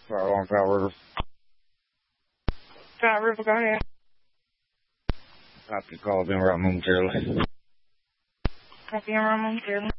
Fire Long Powell River. Powell River, go ahead. Copy, call, being right momentarily. Copy, and right momentarily.